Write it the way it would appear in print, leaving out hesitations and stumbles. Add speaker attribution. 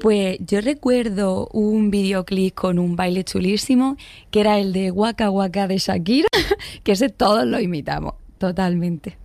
Speaker 1: Pues yo recuerdo un videoclip con un baile chulísimo, que era el de Waka Waka de Shakira, que ese todos lo imitamos, totalmente.